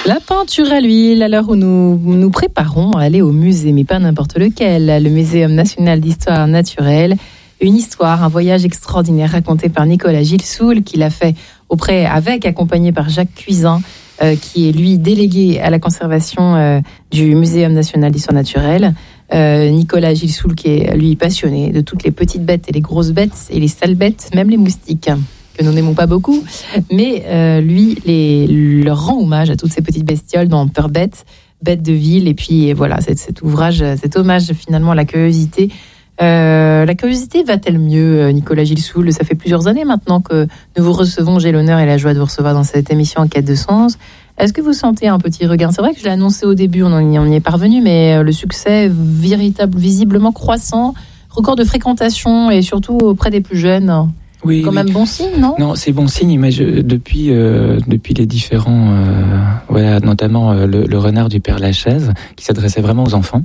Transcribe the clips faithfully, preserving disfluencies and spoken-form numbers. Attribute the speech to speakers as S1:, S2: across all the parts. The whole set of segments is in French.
S1: La peinture à l'huile, à l'heure où nous nous préparons à aller au musée, mais pas n'importe lequel, le Muséum national d'histoire naturelle. Une histoire, un voyage extraordinaire raconté par Nicolas Gilsoul, qui l'a fait auprès, avec, accompagné par Jacques Cuisin, euh, qui est lui délégué à la conservation euh, du Muséum national d'histoire naturelle. Euh, Nicolas Gilsoul, qui est lui passionné de toutes les petites bêtes et les grosses bêtes et les sales bêtes, même les moustiques, que nous n'aimons pas beaucoup, mais euh, lui les, leur rend hommage à toutes ces petites bestioles dans Peur bête, bête de ville, et puis voilà, cet, cet ouvrage, cet hommage finalement à la curiosité. Euh, la curiosité va-t-elle mieux, Nicolas Gilsoul? Ça fait plusieurs années maintenant que nous vous recevons. J'ai l'honneur et la joie de vous recevoir dans cette émission En quête de sens. Est-ce que vous sentez un petit regain? C'est vrai que je l'ai annoncé au début, on, en, on y est parvenu, mais le succès véritable, visiblement croissant, record de fréquentation et surtout auprès des plus jeunes.
S2: Oui,
S1: quand
S2: oui.
S1: même bon signe, non?
S2: Non, c'est bon signe, mais je, depuis, euh, depuis les différents, euh, voilà, notamment euh, le, le renard du Père Lachaise, qui s'adressait vraiment aux enfants,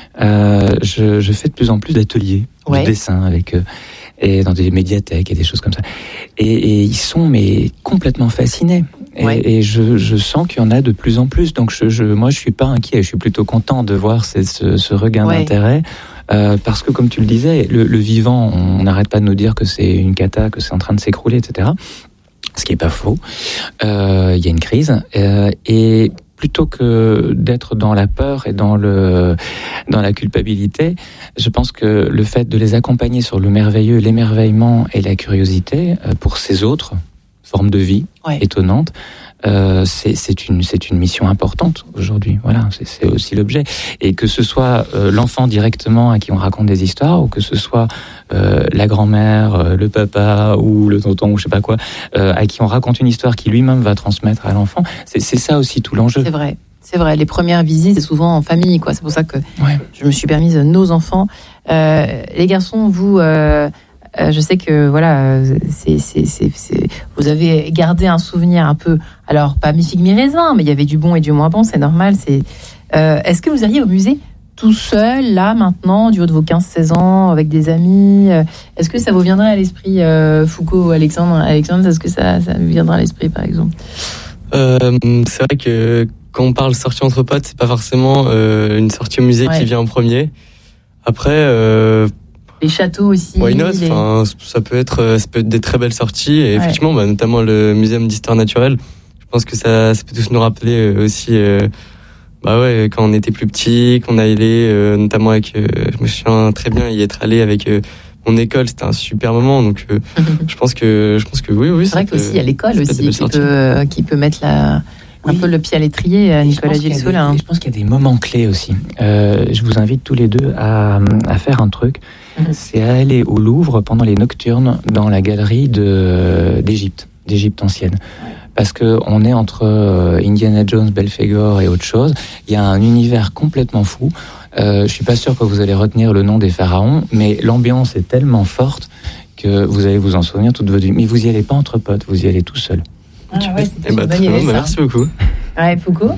S2: euh, je, je fais de plus en plus d'ateliers ouais. de dessin avec euh, et dans des médiathèques et des choses comme ça. Et, et ils sont mais complètement fascinés. Et, ouais. et je, je sens qu'il y en a de plus en plus. Donc je, je, moi, je suis pas inquiet. Je suis plutôt content de voir ce, ce, ce regain ouais. d'intérêt. Euh, parce que, comme tu le disais, le, le vivant, on n'arrête pas de nous dire que c'est une cata, que c'est en train de s'écrouler, et cetera. Ce qui n'est pas faux. Euh, il y a une crise. Euh, et plutôt que d'être dans la peur et dans, le, dans la culpabilité, je pense que le fait de les accompagner sur le merveilleux, l'émerveillement et la curiosité euh, pour ces autres formes de vie ouais. étonnantes, Euh, c'est, c'est, une, c'est une mission importante aujourd'hui. Voilà, c'est, c'est aussi l'objet. Et que ce soit euh, l'enfant directement à qui on raconte des histoires, ou que ce soit euh, la grand-mère, euh, le papa ou le tonton ou je sais pas quoi, euh, à qui on raconte une histoire qui lui-même va transmettre à l'enfant, c'est, c'est ça aussi tout l'enjeu.
S1: C'est vrai. C'est vrai, les premières visites, c'est souvent en famille, quoi. C'est pour ça que ouais. je me suis permise nos enfants. Euh, les garçons, vous... Euh Euh, je sais que voilà, c'est, c'est, c'est, c'est, vous avez gardé un souvenir un peu, alors pas mi figue mi raisin, mais il y avait du bon et du moins bon, c'est normal. C'est, euh, est-ce que vous iriez au musée tout seul, là, maintenant, du haut de vos quinze seize ans, avec des amis? Est-ce que ça vous viendrait à l'esprit, euh, Foucault ou Alexandre, Alexandre, est-ce que ça, ça vous viendrait à l'esprit, par exemple?
S3: euh, C'est vrai que quand on parle sortie entre potes, c'est pas forcément euh, une sortie au musée ouais. qui vient en premier. Après... Euh,
S1: les châteaux aussi.
S3: Why not?
S1: Les...
S3: Enfin, ça peut être, ça peut être des très belles sorties. Et ouais. effectivement, bah, notamment le Muséum d'histoire naturelle. Je pense que ça, ça peut tous nous rappeler aussi, euh, bah ouais, quand on était plus petit, qu'on allait, euh, notamment avec, euh, je me souviens très bien y être allé avec euh, mon école. C'était un super moment. Donc, euh, je pense que, je pense que oui, oui.
S1: C'est vrai qu'aussi, il y a l'école aussi qui peut, euh, qui peut mettre la, un oui. peu le pied à l'étrier à Nicolas Gilsoul. Hein.
S2: Je pense qu'il y a des moments clés aussi. Euh, je vous invite tous les deux à, à faire un truc. C'est à aller au Louvre pendant les nocturnes dans la galerie de, d'Égypte, d'Égypte ancienne. Parce qu'on est entre Indiana Jones, Belphégor et autre chose. Il y a un univers complètement fou. Euh, je suis pas sûr que vous allez retenir le nom des pharaons, mais l'ambiance est tellement forte que vous allez vous en souvenir toute votre vie. Mais vous y allez pas entre potes, vous y allez tout seul.
S1: Ah ouais, c'est
S3: bah, très bien, merci beaucoup.
S1: Ouais, Foucault.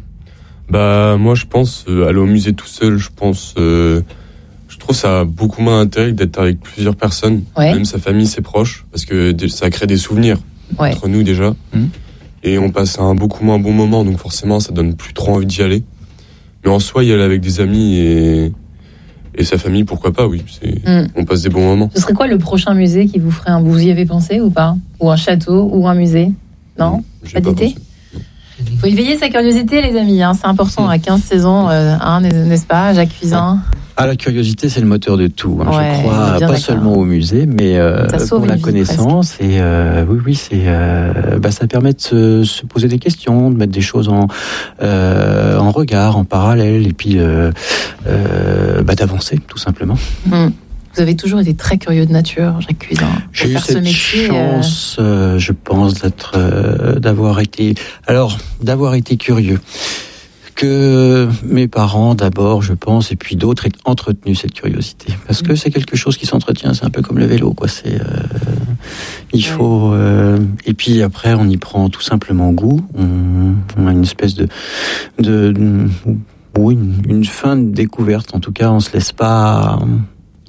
S4: Bah moi je pense euh, aller au musée tout seul, je pense... Euh, Je trouve ça a beaucoup moins d'intérêt d'être avec plusieurs personnes, ouais. même sa famille, ses proches, parce que ça crée des souvenirs ouais. entre nous déjà. Mmh. Et on passe un beaucoup moins bon moment, donc forcément ça donne plus trop envie d'y aller. Mais en soi, y aller avec des amis et, et sa famille, pourquoi pas, oui. C'est... Mmh. On passe des bons moments.
S1: Ce serait quoi le prochain musée qui vous ferait un... Vous y avez pensé ou pas? Ou un château ou un musée? Non, mmh, pas d'idée. Il faut éveiller sa curiosité, les amis. Hein. C'est important, à quinze seize ans, euh, hein, n'est-ce pas, Jacques Cuisin?
S5: Ah, la curiosité, c'est le moteur de tout. Hein,
S1: ouais,
S5: je crois, pas d'accord. Seulement au musée, mais euh, pour la connaissance. Et euh, oui, oui, c'est, euh, bah, ça permet de se, se poser des questions, de mettre des choses en, euh, en regard, en parallèle, et puis euh, euh, bah, d'avancer, tout simplement.
S1: Mmh. Vous avez toujours été très curieux de nature, Jacques Cuisin.
S5: J'ai eu cette métier, chance, euh... Euh, je pense, d'être, euh, d'avoir été, alors, d'avoir été curieux. Que mes parents d'abord, je pense, et puis d'autres aient entretenu cette curiosité, parce que c'est quelque chose qui s'entretient. C'est un peu comme le vélo, quoi. C'est, euh, il faut, euh, et puis après, on y prend tout simplement goût. On, on a une espèce de, de, de oui, une, une fin de découverte. En tout cas, on se laisse pas,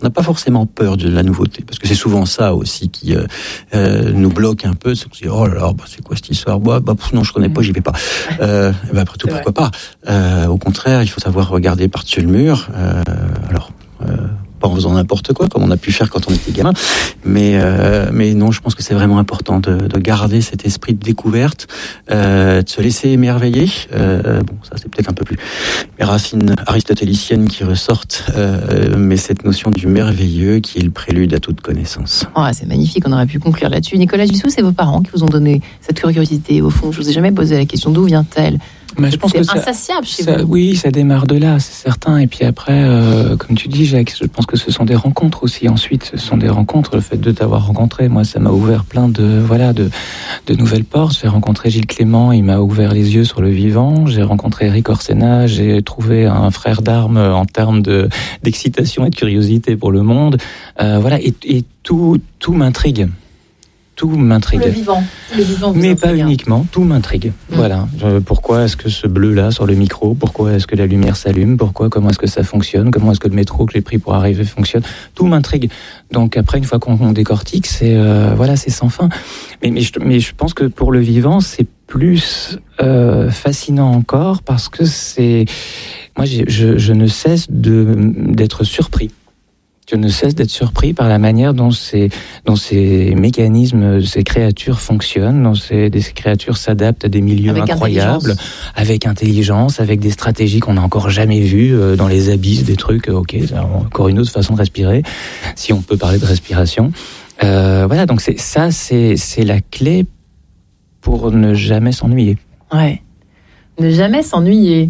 S5: On n'a pas forcément peur de la nouveauté, parce que c'est souvent ça aussi qui euh, euh, nous bloque un peu. C'est qu'on se dit, oh là là, bah, c'est quoi cette histoire ? bah, bah, Non, je connais pas, j'y vais pas. Euh, bah, après tout, c'est pourquoi vrai. pas euh, Au contraire, il faut savoir regarder par-dessus le mur. Euh, alors, euh, pas en faisant n'importe quoi, comme on a pu faire quand on était gamin. Mais, euh, mais non, je pense que c'est vraiment important de, de garder cet esprit de découverte, euh, de se laisser émerveiller. Euh, bon, ça c'est peut-être un peu plus les racines aristotéliciennes qui ressortent, euh, mais cette notion du merveilleux qui est le prélude à toute connaissance.
S1: Oh, c'est magnifique, on aurait pu conclure là-dessus. Nicolas Gilsoul, c'est vos parents qui vous ont donné cette curiosité. Au fond, je vous ai jamais posé la question d'où vient-elle ?
S2: Mais je pense
S1: c'est
S2: que ça,
S1: insatiable chez
S2: ça,
S1: vous.
S2: Oui, ça démarre de là, c'est certain. Et puis après, euh, comme tu dis, Jacques, je pense que ce sont des rencontres aussi. Ensuite, ce sont des rencontres. Le fait de t'avoir rencontré, moi, ça m'a ouvert plein de voilà de, de nouvelles portes. J'ai rencontré Gilles Clément, il m'a ouvert les yeux sur le vivant. J'ai rencontré Eric Orsena, j'ai trouvé un frère d'armes en termes de d'excitation et de curiosité pour le monde. Euh, voilà, et, et tout tout m'intrigue. Tout m'intrigue.
S1: Le vivant. Le vivant
S2: Mais pas uniquement, tout m'intrigue. Mmh. Voilà. Je, pourquoi est-ce que ce bleu-là sur le micro ? Pourquoi est-ce que la lumière s'allume ? Pourquoi ? Comment est-ce que ça fonctionne ? Comment est-ce que le métro que j'ai pris pour arriver fonctionne ? Tout m'intrigue. Donc après, une fois qu'on, qu'on décortique, c'est euh, voilà, c'est sans fin. Mais, mais, je, mais je pense que pour le vivant, c'est plus euh, fascinant encore parce que c'est moi, j'ai, je, je ne cesse de d'être surpris. Je ne cesse d'être surpris par la manière dont ces, dont ces mécanismes, ces créatures fonctionnent, dont ces, ces créatures s'adaptent à des milieux avec incroyables, intelligence. avec intelligence, avec des stratégies qu'on n'a encore jamais vues euh, dans les abysses, des trucs, ok, c'est encore une autre façon de respirer, si on peut parler de respiration. Euh, voilà, donc c'est, ça, c'est, c'est la clé pour ne jamais s'ennuyer.
S1: Ouais. Ne jamais s'ennuyer.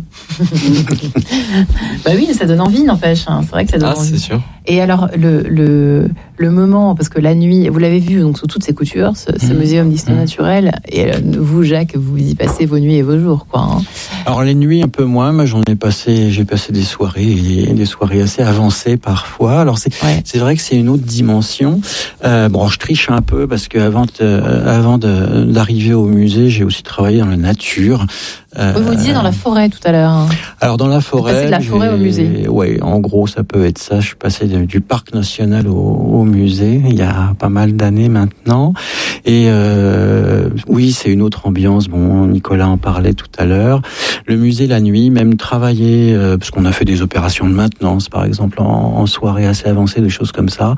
S1: Bah oui, ça donne envie, n'empêche. Hein. C'est vrai que ça donne
S3: ah,
S1: envie.
S3: C'est sûr.
S1: Et alors, le, le, le moment, parce que la nuit, vous l'avez vu donc, sous toutes ses coutures, ce, ce mmh. muséum d'histoire mmh. naturelle, et vous, Jacques, vous y passez vos nuits et vos jours, quoi. Hein.
S5: Alors, les nuits, un peu moins, mais j'en ai passé, j'ai passé des soirées, des soirées assez avancées parfois. Alors, c'est, ouais. c'est vrai que c'est une autre dimension. Euh, bon, je triche un peu, parce qu'avant de, avant de, d'arriver au musée, j'ai aussi travaillé dans la nature.
S1: Euh, vous vous disiez dans la forêt tout à l'heure. Hein.
S5: Alors, dans la forêt.
S1: Passer de la forêt au musée.
S5: Oui, en gros, ça peut être ça. Je suis passé du parc national au, au musée il y a pas mal d'années maintenant. Et euh, oui, c'est une autre ambiance. Bon, Nicolas en parlait tout à l'heure. Le musée la nuit, même travailler, euh, parce qu'on a fait des opérations de maintenance, par exemple, en, en soirée assez avancée, des choses comme ça.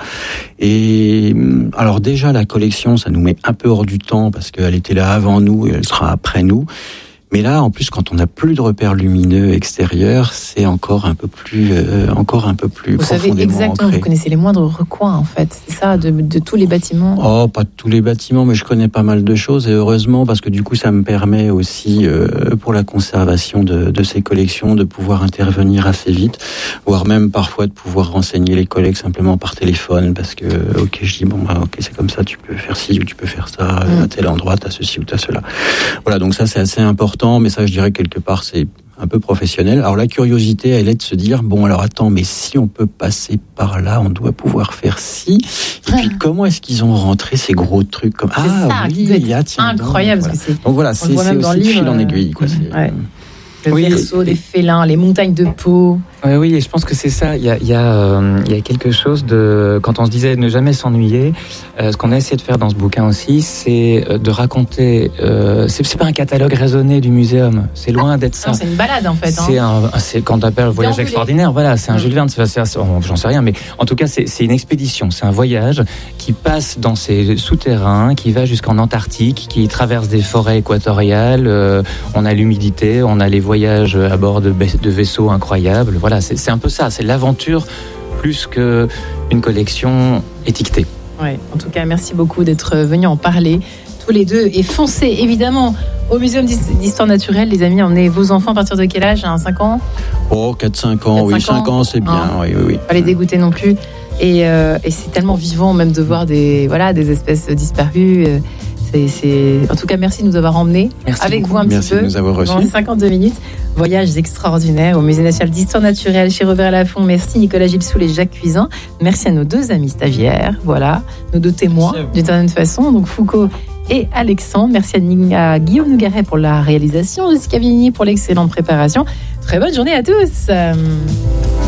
S5: Et alors déjà, la collection, ça nous met un peu hors du temps parce qu'elle était là avant nous et elle sera après nous. Mais là, en plus, quand on n'a plus de repères lumineux extérieurs, c'est encore un peu plus, euh, encore un peu plus
S1: vous
S5: profondément
S1: savez exactement,
S5: ancré.
S1: Vous connaissez les moindres recoins, en fait, c'est ça, de, de tous les bâtiments.
S5: Oh, pas de tous les bâtiments, mais je connais pas mal de choses, et heureusement, parce que du coup, ça me permet aussi, euh, pour la conservation de, de ces collections, de pouvoir intervenir assez vite, voire même parfois de pouvoir renseigner les collègues simplement par téléphone, parce que, ok, je dis, bon, bah, ok, c'est comme ça, tu peux faire ci ou tu peux faire ça, mmh. à tel endroit, t'as ceci ou t'as cela. Voilà, donc ça, c'est assez important. Mais ça, je dirais quelque part, c'est un peu professionnel. Alors la curiosité, elle est de se dire, bon, alors attends, mais si on peut passer par là, on doit pouvoir faire ci. Et puis comment est-ce qu'ils ont rentré ces gros trucs comme
S1: c'est
S5: ah
S1: ça,
S5: oui, il y a tiens,
S1: incroyable.
S5: Donc,
S1: parce
S5: voilà.
S1: que c'est,
S5: donc voilà, c'est, c'est aussi de fil en aiguille, quoi. C'est,
S1: ouais. Le
S2: oui,
S1: berceau des félins, les montagnes de peau.
S2: Oui, oui, et je pense que c'est ça. Il y a, il y a, euh, il y a quelque chose de... Quand on se disait ne jamais s'ennuyer, euh, ce qu'on a essayé de faire dans ce bouquin aussi, c'est de raconter... Euh, c'est, c'est pas un catalogue raisonné du muséum. C'est loin
S1: ah,
S2: d'être ça.
S1: Non, c'est une balade, en fait.
S2: C'est,
S1: hein.
S2: un, c'est quand on appelle voyage extraordinaire. Voilà, c'est un mmh. Jules Verne. C'est, c'est, c'est, j'en sais rien, mais en tout cas, c'est, c'est une expédition. C'est un voyage qui passe dans ces souterrains, qui va jusqu'en Antarctique, qui traverse des forêts équatoriales. Euh, on a l'humidité, on a les voyages à bord de, de vaisseaux incroyables. Voilà, c'est, c'est un peu ça. C'est l'aventure plus qu'une collection étiquetée.
S1: Ouais, en tout cas, merci beaucoup d'être venus en parler tous les deux. Et foncez, évidemment, au Muséum d'Histoire Naturelle, les amis. Emmenez vos enfants à partir de quel âge, hein, cinq ans?
S5: Oh, quatre cinq ans, oui, cinq ans, c'est bien. Hein, oui, oui, oui.
S1: Pas les dégoûter non plus. Et, euh, et c'est tellement vivant, même de voir des, voilà, des espèces disparues. C'est, c'est... En tout cas, merci de nous avoir emmenés merci avec beaucoup. vous un
S5: merci
S1: petit peu.
S5: Merci de nous avoir reçus.
S1: Dans cinquante-deux minutes. Voyages extraordinaires au Musée national d'histoire naturelle chez Robert Laffont. Merci Nicolas Gilsoul et Jacques Cuisin. Merci à nos deux amis stagiaires, voilà, nos deux témoins d'une certaine façon, donc Foucault et Alexandre. Merci à, à Guillaume Nougaret pour la réalisation, Jessica Vigny pour l'excellente préparation. Très bonne journée à tous.